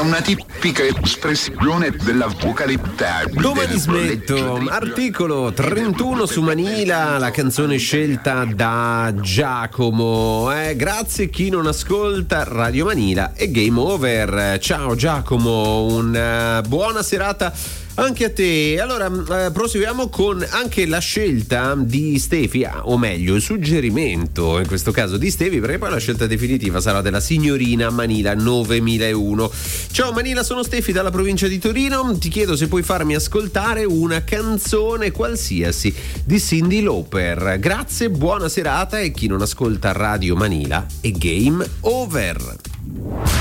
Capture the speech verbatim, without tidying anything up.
una tipica espressione della vocalità. Domani smetto, articolo trentuno su Manila, la canzone scelta da Giacomo. Eh, grazie chi non ascolta Radio Manila e Game Over. Ciao Giacomo, una buona serata anche a te. Allora eh, proseguiamo con anche la scelta di Stefi, ah, o meglio il suggerimento in questo caso di Stefi, perché poi la scelta definitiva sarà della signorina Manila novemilauno. Ciao Manila, sono Stefi dalla provincia di Torino, ti chiedo se puoi farmi ascoltare una canzone qualsiasi di Cyndi Lauper. Grazie, buona serata e chi non ascolta Radio Manila è Game Over.